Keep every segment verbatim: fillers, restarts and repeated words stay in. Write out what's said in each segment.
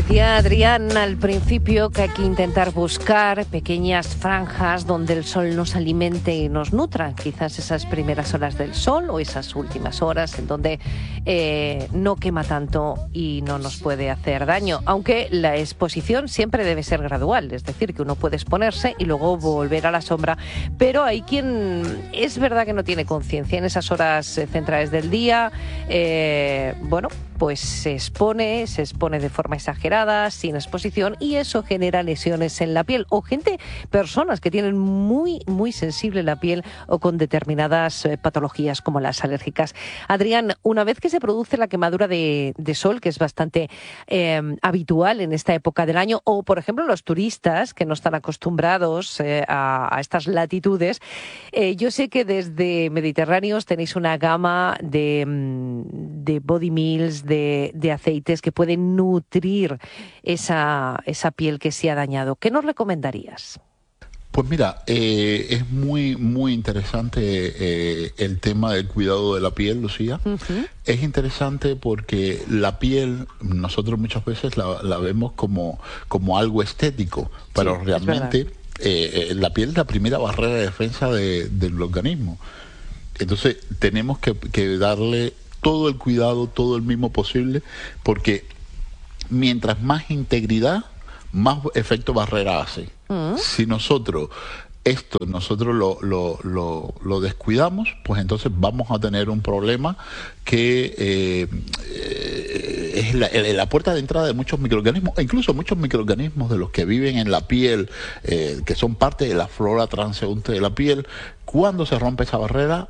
Decía Adrián al principio que hay que intentar buscar pequeñas franjas donde el sol nos alimente y nos nutra. Quizás esas primeras horas del sol o esas últimas horas en donde eh, no quema tanto y no nos puede hacer daño. Aunque la exposición siempre debe ser gradual, es decir, que uno puede exponerse y luego volver a la sombra. Pero hay quien es verdad que no tiene conciencia en esas horas centrales del día. Eh, bueno, pues se expone, se expone de forma exagerada, sin exposición, y eso genera lesiones en la piel. O gente, personas que tienen muy, muy sensible la piel o con determinadas eh, patologías como las alérgicas. Adrián, una vez que se produce la quemadura de, de sol, que es bastante eh, habitual en esta época del año, o por ejemplo los turistas que no están acostumbrados eh, a, a estas latitudes, eh, yo sé que desde Mediterráneos tenéis una gama de, de body mills, de, de aceites que pueden nutrir esa, esa piel que se ha dañado. ¿Qué nos recomendarías? Pues mira, eh, es muy muy interesante eh, el tema del cuidado de la piel, Lucía. Uh-huh. Es interesante porque la piel, nosotros muchas veces la, la vemos como, como algo estético, pero sí, realmente eh, la piel es la primera barrera de defensa de, del organismo. Entonces tenemos que, que darle todo el cuidado, todo el mimo posible, porque mientras más integridad, más efecto barrera hace. Uh-huh. Si nosotros esto nosotros lo, lo, lo, lo descuidamos, pues entonces vamos a tener un problema que eh, eh, es la, la puerta de entrada de muchos microorganismos, e incluso muchos microorganismos de los que viven en la piel, eh, que son parte de la flora transeúnte de la piel. Cuando se rompe esa barrera,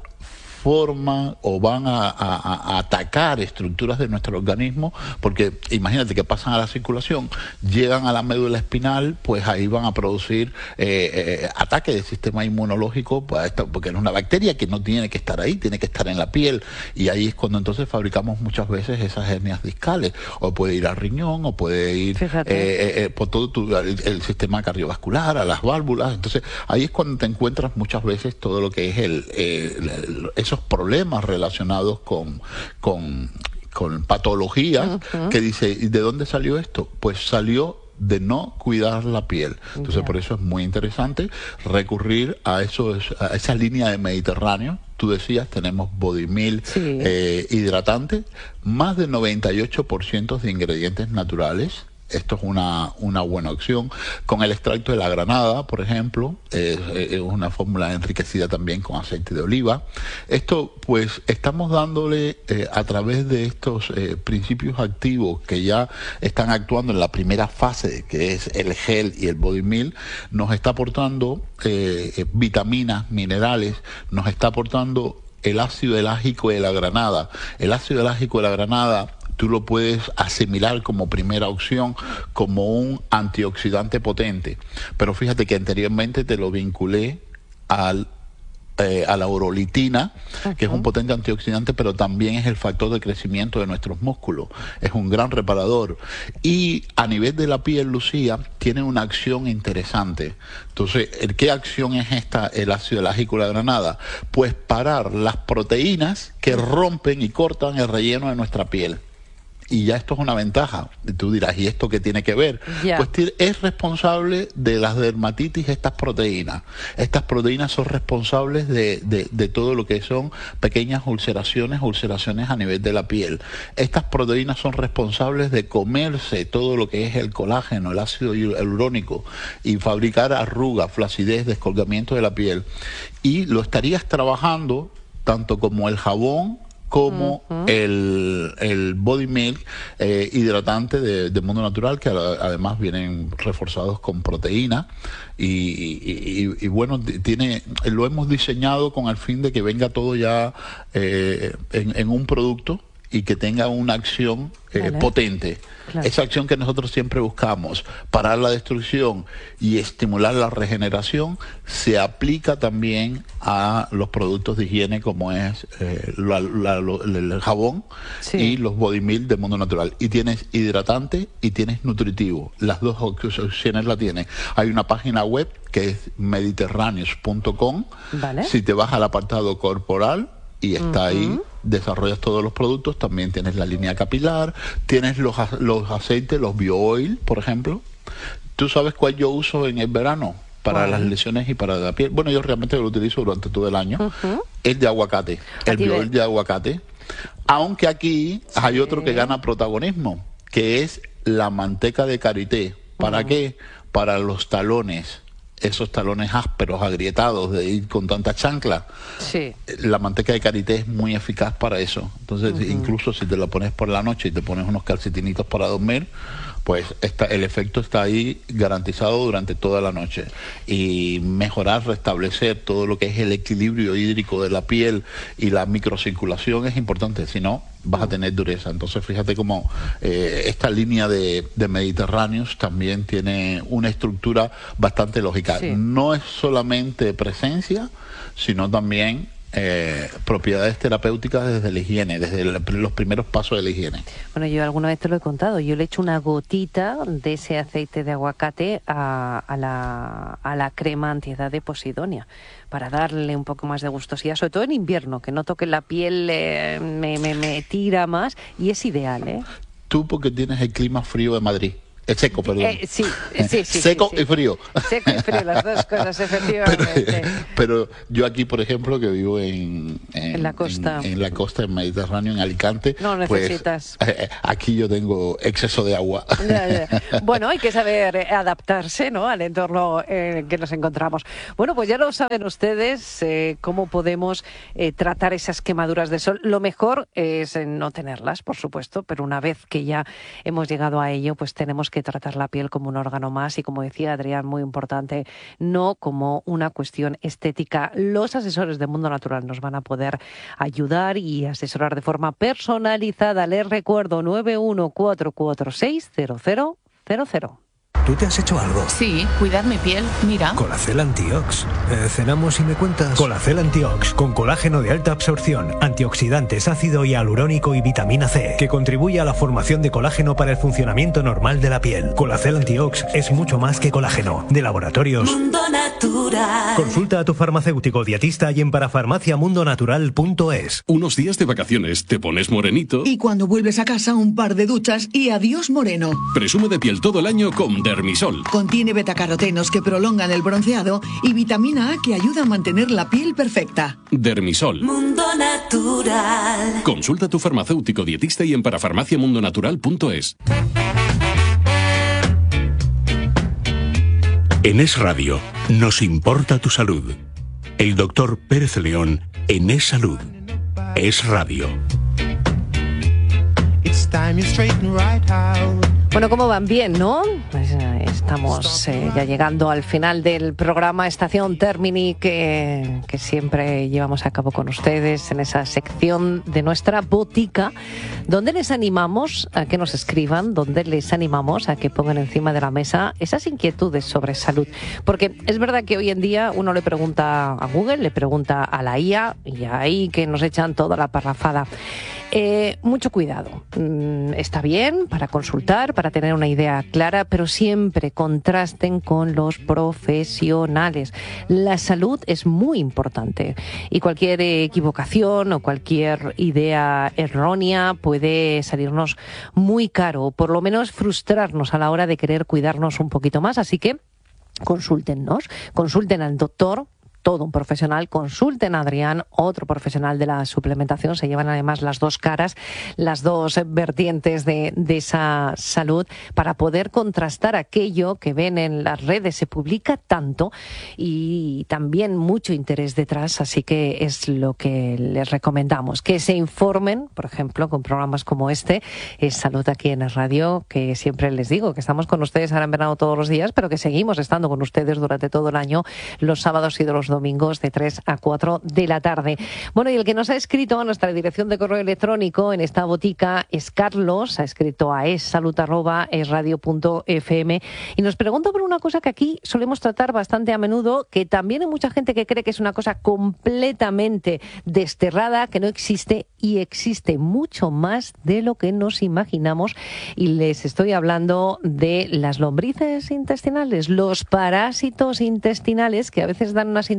forman o van a, a, a atacar estructuras de nuestro organismo, porque imagínate que pasan a la circulación, llegan a la médula espinal, pues ahí van a producir eh, eh, ataque del sistema inmunológico, pues esta, porque es una bacteria que no tiene que estar ahí, tiene que estar en la piel, y ahí es cuando entonces fabricamos muchas veces esas hernias discales, o puede ir al riñón, o puede ir eh, eh, por todo tu, el, el sistema cardiovascular, a las válvulas. Entonces ahí es cuando te encuentras muchas veces todo lo que es el, el, el eso problemas relacionados con, con, con patologías. Uh-huh. Que dice, ¿y de dónde salió esto? Pues salió de no cuidar la piel. Entonces, yeah. por eso es muy interesante recurrir a, eso, a esa línea de Mediterráneo. Tú decías, tenemos body milk, sí. eh, hidratante, más del noventa y ocho por ciento de ingredientes naturales. Esto es una, una buena opción. Con el extracto de la granada, por ejemplo, es, es una fórmula enriquecida también con aceite de oliva. Esto, pues, estamos dándole eh, a través de estos eh, principios activos que ya están actuando en la primera fase, que es el gel y el body milk, nos está aportando eh, eh, vitaminas, minerales, nos está aportando el ácido elágico de la granada. El ácido elágico de la granada tú lo puedes asimilar como primera opción, como un antioxidante potente. Pero fíjate que anteriormente te lo vinculé al Eh, a la urolitina, uh-huh. que es un potente antioxidante, pero también es el factor de crecimiento de nuestros músculos. Es un gran reparador. Y a nivel de la piel, Lucía, tiene una acción interesante. Entonces, ¿qué acción es esta, el ácido elágico de la granada? Pues parar las proteínas que rompen y cortan el relleno de nuestra piel. Y ya esto es una ventaja. Tú dirás, ¿y esto qué tiene que ver? Yeah. Pues es responsable de las dermatitis estas proteínas. Estas proteínas son responsables de, de, de todo lo que son pequeñas ulceraciones, ulceraciones a nivel de la piel. Estas proteínas son responsables de comerse todo lo que es el colágeno, el ácido hialurónico, y fabricar arrugas, flacidez, descolgamiento de la piel. Y lo estarías trabajando tanto como el jabón, como uh-huh. el, el body milk eh, hidratante de, de Mundo Natural, que a, además vienen reforzados con proteína y, y, y, y bueno, tiene lo hemos diseñado con el fin de que venga todo ya eh, en, en un producto y que tenga una acción eh, vale. potente. Claro. Esa acción que nosotros siempre buscamos, parar la destrucción y estimular la regeneración, se aplica también a los productos de higiene como es eh, la, la, lo, el jabón sí. y los body milk de Mundo Natural. Y tienes hidratante y tienes nutritivo. Las dos opciones la tienes. Hay una página web que es mediterráneos punto com. Vale. Si te vas al apartado corporal, y está uh-huh. ahí desarrollas todos los productos, también tienes la línea capilar, tienes los, los aceites, los bio-oil, por ejemplo. ¿Tú sabes cuál yo uso en el verano? Para bueno. las lesiones y para la piel. Bueno, yo realmente lo utilizo durante todo el año. Uh-huh. El de aguacate, el bio-oil de aguacate. Aunque aquí sí. hay otro que gana protagonismo, que es la manteca de karité. ¿Para uh-huh. qué? Para los talones. Esos talones ásperos, agrietados, de ir con tanta chancla. Sí. La manteca de karité es muy eficaz para eso. Entonces, uh-huh. incluso si te la pones por la noche y te pones unos calcetinitos para dormir, pues está, el efecto está ahí garantizado durante toda la noche. Y mejorar, restablecer todo lo que es el equilibrio hídrico de la piel y la microcirculación es importante, si no vas a tener dureza. Entonces fíjate cómo eh, esta línea de, de Mediterráneos también tiene una estructura bastante lógica. Sí. No es solamente presencia, sino también Eh, propiedades terapéuticas desde la higiene, desde el, los primeros pasos de la higiene. Bueno, yo alguna vez te lo he contado, yo le echo una gotita de ese aceite de aguacate a, a, la, a la crema antiedad de Posidonia, para darle un poco más de gustosidad, sobre todo en invierno, que noto que la piel eh, me, me, me tira más, y es ideal, ¿eh? Tú porque tienes el clima frío de Madrid. Es seco, perdón. Eh, sí, sí, sí. Seco sí, sí. y frío. Seco y frío, las dos cosas, efectivamente. Pero, pero yo aquí, por ejemplo, que vivo en, en, en la costa, en, en la costa, en Mediterráneo, en Alicante, no necesitas. Pues, eh, aquí yo tengo exceso de agua. Ya, ya. Bueno, hay que saber adaptarse, ¿no?, al entorno en que nos encontramos. Bueno, pues ya lo saben ustedes, eh, cómo podemos eh, tratar esas quemaduras de sol. Lo mejor es no tenerlas, por supuesto, pero una vez que ya hemos llegado a ello, pues tenemos que tratar la piel como un órgano más y, como decía Adrián, muy importante, no como una cuestión estética. Los asesores de Mundo Natural nos van a poder ayudar y asesorar de forma personalizada. Les recuerdo nueve uno cuatro cuatro seis cero cero cero cero. ¿Tú te has hecho algo? Sí, cuidar mi piel, mira. Colacel Antiox. Eh, cenamos y me cuentas. Colacel Antiox, con colágeno de alta absorción, antioxidantes, ácido hialurónico y vitamina C, que contribuye a la formación de colágeno para el funcionamiento normal de la piel. Colacel Antiox es mucho más que colágeno. De Laboratorios Mundo Natural. Consulta a tu farmacéutico dietista y en parafarmacia mundo natural punto es. Unos días de vacaciones, te pones morenito. Y cuando vuelves a casa, un par de duchas y adiós moreno. Presume de piel todo el año con Dermisol. Contiene betacarotenos que prolongan el bronceado y vitamina A que ayuda a mantener la piel perfecta. Dermisol. Mundo Natural. Consulta a tu farmacéutico dietista y en parafarmacia mundo natural punto es. En Es Radio nos importa tu salud. El doctor Pérez León en Es Salud. Es Radio. Bueno, ¿cómo van? Bien, ¿no? Pues eh, estamos eh, ya llegando al final del programa Estación Termini que, que siempre llevamos a cabo con ustedes en esa sección de nuestra botica, donde les animamos a que nos escriban, donde les animamos a que pongan encima de la mesa esas inquietudes sobre salud. Porque es verdad que hoy en día uno le pregunta a Google, le pregunta a la I A, y ahí que nos echan toda la parrafada. Eh, mucho cuidado. Mm, está bien para consultar, para tener una idea clara, pero siempre contrasten con los profesionales. La salud es muy importante y cualquier equivocación o cualquier idea errónea puede salirnos muy caro, o por lo menos frustrarnos a la hora de querer cuidarnos un poquito más. Así que consúltennos, consulten al doctor, todo un profesional, consulten a Adrián, otro profesional de la suplementación. Se llevan además las dos caras, las dos vertientes de, de esa salud, para poder contrastar aquello que ven en las redes. Se publica tanto y también mucho interés detrás, así que es lo que les recomendamos, que se informen, por ejemplo, con programas como este, Es Salud aquí en Es Radio, que siempre les digo que estamos con ustedes ahora en verano todos los días, pero que seguimos estando con ustedes durante todo el año, los sábados y los domingos de tres a cuatro de la tarde. Bueno, y el que nos ha escrito a nuestra dirección de correo electrónico en esta botica es Carlos, ha escrito a essalud arroba esradio punto f m y nos pregunta por una cosa que aquí solemos tratar bastante a menudo, que también hay mucha gente que cree que es una cosa completamente desterrada, que no existe, y existe mucho más de lo que nos imaginamos, y les estoy hablando de las lombrices intestinales, los parásitos intestinales, que a veces dan unas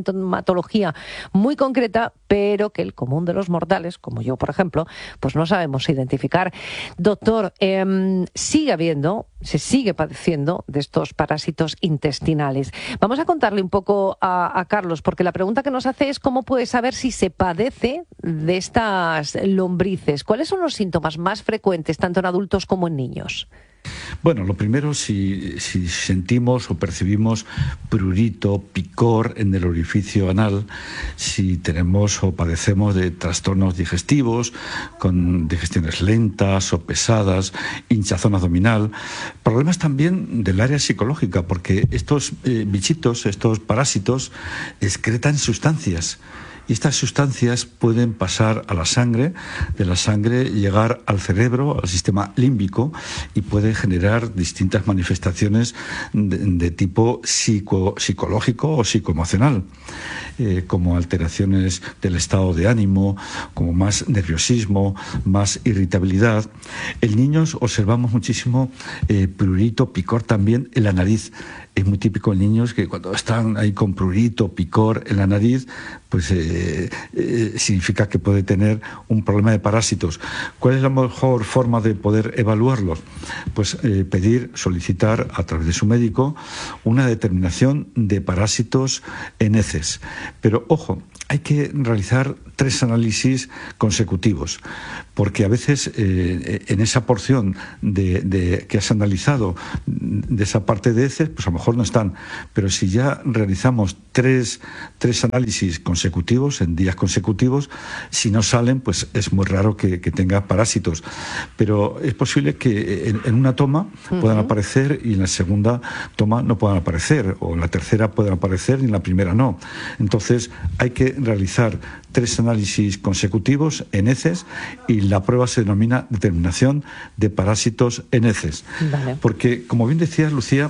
sintomatología muy concreta, pero que el común de los mortales, como yo, por ejemplo, pues no sabemos identificar. Doctor, eh, sigue habiendo, se sigue padeciendo de estos parásitos intestinales. Vamos a contarle un poco a, a Carlos, porque la pregunta que nos hace es cómo puede saber si se padece de estas lombrices. ¿Cuáles son los síntomas más frecuentes, tanto en adultos como en niños? Bueno, lo primero, si, si sentimos o percibimos prurito, picor en el orificio anal, si tenemos o padecemos de trastornos digestivos, con digestiones lentas o pesadas, hinchazón abdominal, problemas también del área psicológica, porque estos eh, bichitos, estos parásitos, excretan sustancias. Y estas sustancias pueden pasar a la sangre, de la sangre llegar al cerebro, al sistema límbico, y puede generar distintas manifestaciones de, de tipo psico, psicológico o psicoemocional, eh, como alteraciones del estado de ánimo, como más nerviosismo, más irritabilidad. En niños observamos muchísimo eh, prurito, picor también en la nariz. Es muy típico en niños que cuando están ahí con prurito, picor en la nariz, pues eh, eh, significa que puede tener un problema de parásitos. ¿Cuál es la mejor forma de poder evaluarlos? Pues eh, pedir, solicitar a través de su médico una determinación de parásitos en heces. Pero ojo, hay que realizar tres análisis consecutivos, porque a veces eh, en esa porción de, de, que has analizado de esa parte de heces, pues a lo mejor no están, pero si ya realizamos tres, tres análisis consecutivos, en días consecutivos, si no salen, pues es muy raro que, que tenga parásitos, pero es posible que en, en una toma puedan uh-huh. aparecer y en la segunda toma no puedan aparecer, o en la tercera puedan aparecer y en la primera no. Entonces hay que realizar tres análisis consecutivos en heces y la prueba se denomina determinación de parásitos en heces. Vale. Porque, como bien decías, Lucía,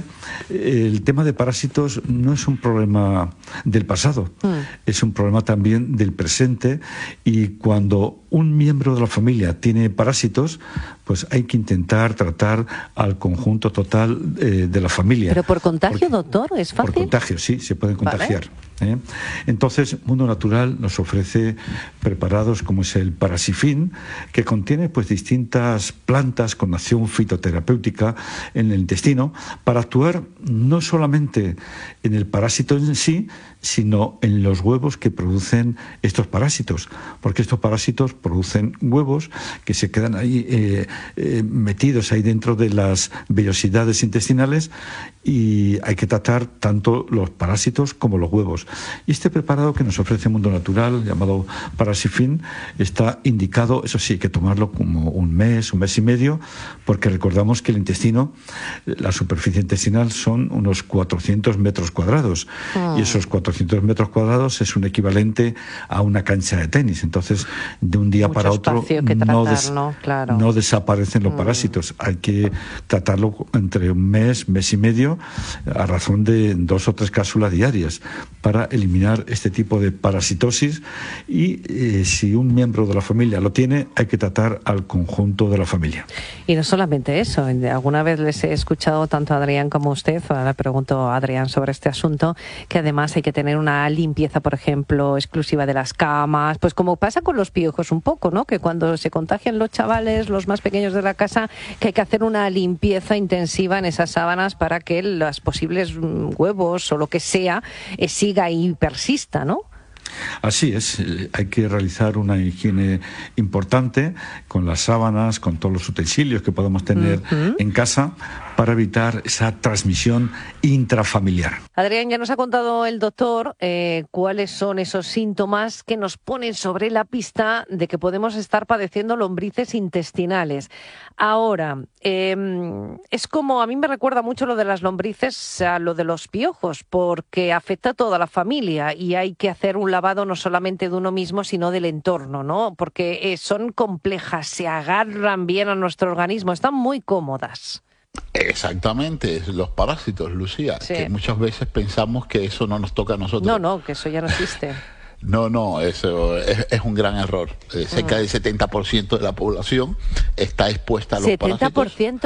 el tema de parásitos no es un problema del pasado, mm. es un problema también del presente, y cuando un miembro de la familia tiene parásitos, pues hay que intentar tratar al conjunto total eh, de la familia. ¿Pero por contagio, Porque, doctor? ¿Es fácil? Por contagio, sí, se pueden contagiar. Vale. ¿eh? Entonces, Mundo Natural nos ofrece preparados como es el Parasifin, que contiene pues distintas plantas con acción fitoterapéutica en el intestino para actuar no solamente en el parásito en sí, sino en los huevos que producen estos parásitos, porque estos parásitos producen huevos que se quedan ahí eh, eh, metidos ahí dentro de las vellosidades intestinales, y hay que tratar tanto los parásitos como los huevos. Y este preparado que nos ofrece Mundo Natural, llamado Parasifin, está indicado, eso sí, hay que tomarlo como un mes, un mes y medio, porque recordamos que el intestino, la superficie intestinal son unos cuatrocientos metros cuadrados, mm. y esos cuatrocientos metros cuadrados es un equivalente a una cancha de tenis. Entonces, de un día Mucho para otro tratar, no, des- ¿no? Claro. no desaparecen los mm. parásitos. Hay que tratarlo entre un mes, mes y medio, a razón de dos o tres cápsulas diarias para eliminar este tipo de parasitosis, y eh, si un miembro de la familia lo tiene, hay que tratar al conjunto de la familia. Y no solamente eso, alguna vez les he escuchado tanto a Adrián como a usted, ahora le pregunto a Adrián sobre este asunto, que además hay que tener una limpieza, por ejemplo, exclusiva de las camas, pues como pasa con los piojos un poco, ¿no? Que cuando se contagian los chavales, los más pequeños de la casa, que hay que hacer una limpieza intensiva en esas sábanas para que los posibles huevos o lo que sea eh, siga y persista, ¿no? Así es, hay que realizar una higiene importante con las sábanas, con todos los utensilios que podamos tener uh-huh. en casa, para evitar esa transmisión intrafamiliar. Adrián, ya nos ha contado el doctor eh, cuáles son esos síntomas que nos ponen sobre la pista de que podemos estar padeciendo lombrices intestinales. Ahora, eh, es como, a mí me recuerda mucho lo de las lombrices a lo de los piojos, porque afecta a toda la familia y hay que hacer un lavado no solamente de uno mismo, sino del entorno, ¿no? Porque eh, son complejas, se agarran bien a nuestro organismo, están muy cómodas. Exactamente, los parásitos, Lucía, sí. que muchas veces pensamos que eso no nos toca a nosotros. No, no, que eso ya no existe. No, no, eso es, es un gran error. Eh, cerca mm. del setenta por ciento de la población está expuesta a los ¿setenta por ciento? parásitos.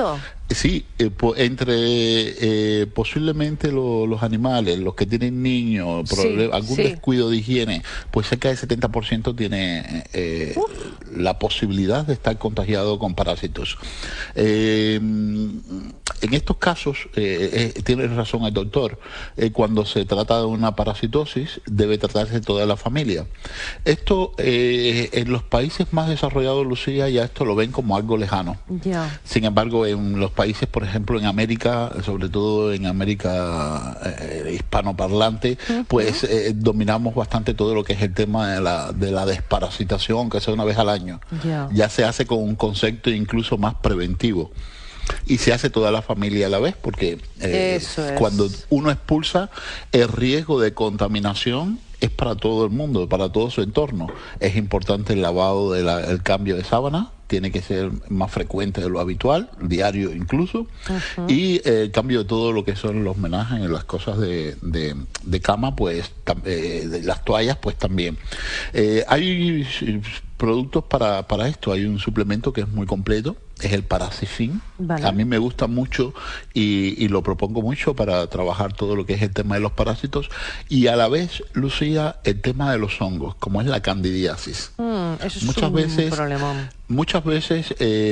Sí, eh, po- entre eh, posiblemente lo- los animales, los que tienen niños, problem- Sí, algún sí. descuido de higiene, pues cerca del setenta por ciento tiene eh, la posibilidad de estar contagiado con parásitos. Eh, en estos casos, eh, eh, tiene razón el doctor, eh, cuando se trata de una parasitosis debe tratarse toda la familia. Esto eh, en los países más desarrollados, Lucía, ya esto lo ven como algo lejano. Ya. Sin embargo, en los países, por ejemplo, en América, sobre todo en América eh, hispanoparlante, uh-huh. pues eh, dominamos bastante todo lo que es el tema de la, de la desparasitación, que sea una vez al año. Yeah. Ya se hace con un concepto incluso más preventivo. Y se hace toda la familia a la vez, porque eh, Eso es. cuando uno expulsa, el riesgo de contaminación es para todo el mundo, para todo su entorno. Es importante el lavado, de la, el cambio de sábana, tiene que ser más frecuente de lo habitual, diario incluso, uh-huh. y eh, el cambio de todo lo que son los menajes, las cosas de, de, de cama, pues eh, de las toallas, pues también. Eh, hay productos para, para esto, hay un suplemento que es muy completo, es el Parasifin. Vale. A mí me gusta mucho y, y lo propongo mucho para trabajar todo lo que es el tema de los parásitos y a la vez, Lucía, el tema de los hongos, como es la candidiasis. Mm, eso es muchas un veces, problemón. Muchas veces eh,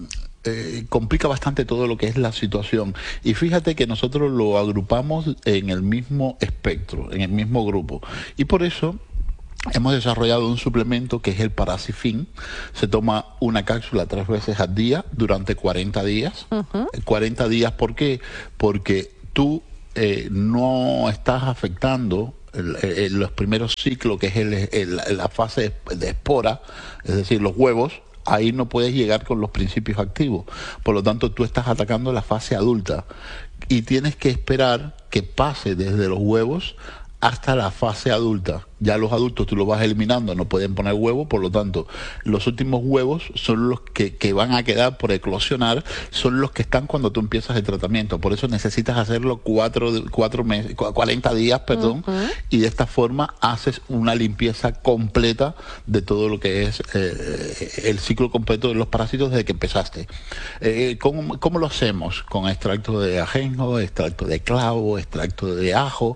eh, complica bastante todo lo que es la situación. Y fíjate que nosotros lo agrupamos en el mismo espectro, en el mismo grupo. Y por eso hemos desarrollado un suplemento que es el Parasifin. Se toma una cápsula tres veces al día durante cuarenta días. Uh-huh. cuarenta días, ¿por qué? Porque tú eh, no estás afectando el, el, los primeros ciclos, que es el, el, la fase de espora, es decir, los huevos. Ahí no puedes llegar con los principios activos. Por lo tanto, tú estás atacando la fase adulta y tienes que esperar que pase desde los huevos hasta la fase adulta. Ya los adultos tú los vas eliminando, no pueden poner huevos, por lo tanto, los últimos huevos son los que, que van a quedar por eclosionar, son los que están cuando tú empiezas el tratamiento. Por eso necesitas hacerlo cuatro, cuatro meses, cuarenta días, perdón, uh-huh. y de esta forma haces una limpieza completa de todo lo que es eh, el ciclo completo de los parásitos desde que empezaste. Eh, ¿cómo, ¿Cómo lo hacemos? Con extracto de ajenjo, extracto de clavo, extracto de ajo,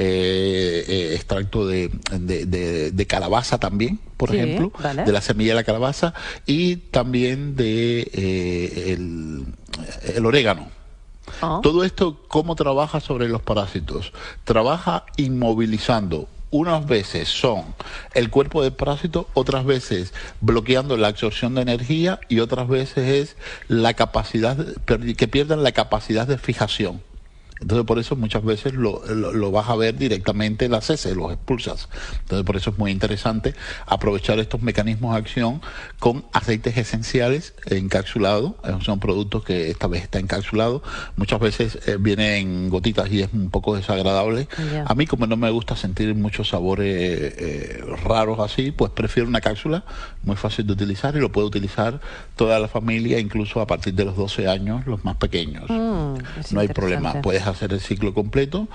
eh, eh, extracto de De, de, de calabaza también, por sí, ejemplo, vale. de la semilla de la calabaza y también de eh, el, el orégano. Oh. Todo esto, ¿cómo trabaja sobre los parásitos? Trabaja inmovilizando. Unas veces son el cuerpo del parásito, otras veces bloqueando la absorción de energía y otras veces es la capacidad, que pierdan la capacidad de fijación. Entonces por eso muchas veces lo, lo, lo vas a ver directamente en las heces, los expulsas. Entonces por eso es muy interesante aprovechar estos mecanismos de acción con aceites esenciales encapsulados. Son productos que esta vez está encapsulado. Muchas veces eh, viene en gotitas y es un poco desagradable. Yeah. A mí, como no me gusta sentir muchos sabores eh, raros así, pues prefiero una cápsula muy fácil de utilizar y lo puede utilizar toda la familia, incluso a partir de los doce años, los más pequeños. Mm, no hay problema, puedes hacer el ciclo completo.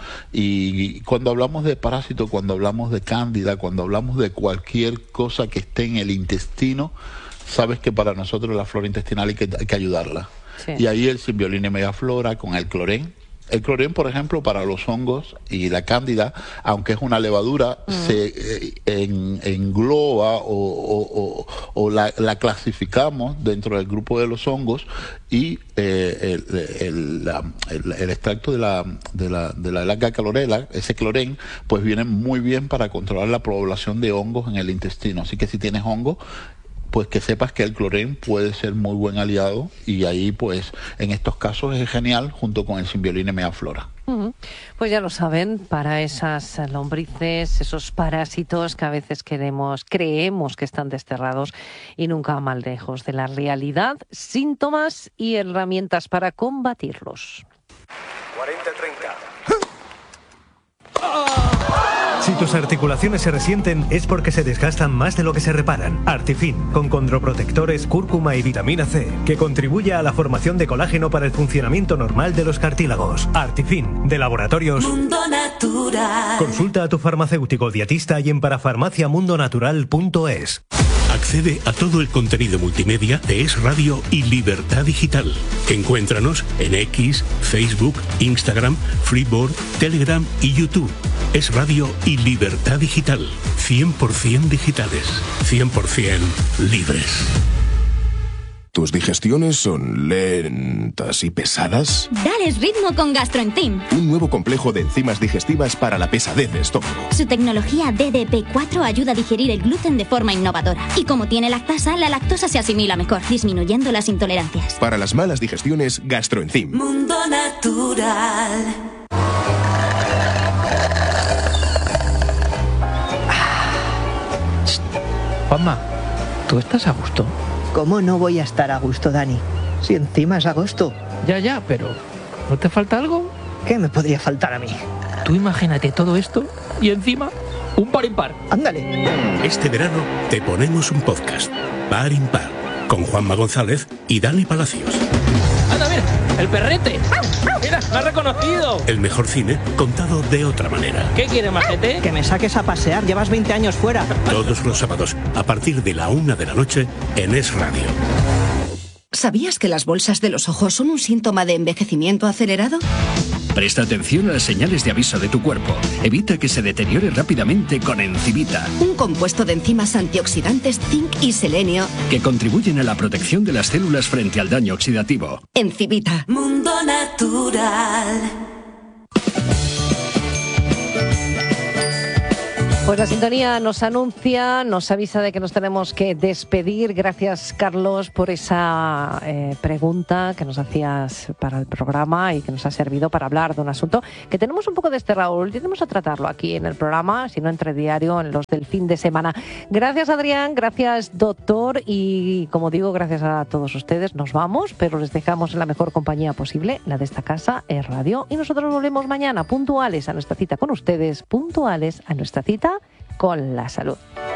Y cuando hablamos de parásito, cuando hablamos de cándida, cuando hablamos de cualquier cosa que esté en el intestino, sabes que para nosotros la flora intestinal hay que, hay que ayudarla. Sí. Y ahí el Symbiolina Megaflora con el clorén. El clorén, por ejemplo, para los hongos y la cándida, aunque es una levadura, mm. se eh, en, engloba o, o, o, o la, la clasificamos dentro del grupo de los hongos y eh, el, el, la, el, el extracto de la, de la, de la alga clorela, ese clorén, pues viene muy bien para controlar la población de hongos en el intestino. Así que si tienes hongo, pues que sepas que el clorén puede ser muy buen aliado y ahí pues en estos casos es genial junto con el Symbiolina Megaflora. Uh-huh. Pues ya lo saben, para esas lombrices, esos parásitos que a veces queremos, creemos que están desterrados y nunca mal lejos de la realidad, síntomas y herramientas para combatirlos. cuarenta treinta. Si tus articulaciones se resienten es porque se desgastan más de lo que se reparan. Artifin, con condroprotectores, cúrcuma y vitamina C, que contribuye a la formación de colágeno para el funcionamiento normal de los cartílagos. Artifin, de Laboratorios Mundo Natural. Consulta a tu farmacéutico dietista y en parafarmaciamundonatural punto es. Accede a todo el contenido multimedia de Es Radio y Libertad Digital. Encuéntranos en X, Facebook, Instagram, Freeboard, Telegram y YouTube. Es Radio y Libertad Digital. cien por ciento digitales. cien por ciento libres. ¿Tus digestiones son lentas y pesadas? Dales ritmo con GastroEnzyme. Un nuevo complejo de enzimas digestivas para la pesadez de estómago. Su tecnología D D P cuatro ayuda a digerir el gluten de forma innovadora. Y como tiene lactasa, la lactosa se asimila mejor, disminuyendo las intolerancias. Para las malas digestiones, GastroEnzyme. Mundo natural. Juanma, ¿tú estás a gusto? ¿Cómo no voy a estar a gusto, Dani? Si encima es agosto. Ya, ya, pero ¿no te falta algo? ¿Qué me podría faltar a mí? Tú imagínate todo esto y encima un par impar. Ándale. Este verano te ponemos un podcast, Par Impar, con Juanma González y Dani Palacios. ¡Anda, mira! ¡El perrete! ¡Mira, me ha reconocido! El mejor cine contado de otra manera. ¿Qué quiere, majete? Que me saques a pasear, llevas veinte años fuera. Todos los sábados, a partir de la una de la noche, en Es Radio. ¿Sabías que las bolsas de los ojos son un síntoma de envejecimiento acelerado? Presta atención a las señales de aviso de tu cuerpo. Evita que se deteriore rápidamente con Encivita, Un compuesto de enzimas antioxidantes zinc y selenio. que contribuyen a la protección de las células frente al daño oxidativo. Encivita. Mundo natural. Pues la sintonía nos anuncia, nos avisa de que nos tenemos que despedir. Gracias, Carlos, por esa eh, pregunta que nos hacías para el programa y que nos ha servido para hablar de un asunto que tenemos un poco desterrado. Tenemos a tratarlo aquí en el programa, sino entre diario, en los del fin de semana. Gracias, Adrián, gracias, doctor, y como digo, gracias a todos ustedes. Nos vamos, pero les dejamos en la mejor compañía posible, la de esta casa, Es Radio, y nosotros volvemos mañana puntuales a nuestra cita con ustedes, puntuales a nuestra cita con la salud.